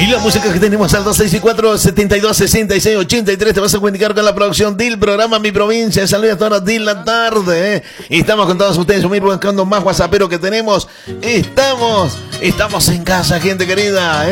Y la música que tenemos al 264-7266-83. Te vas a comunicar con la producción del programa Mi Provincia. Saludos a todas las de la tarde. Y estamos con todos ustedes. Vamos a ir buscando más WhatsAppero que tenemos. Estamos en casa, gente querida.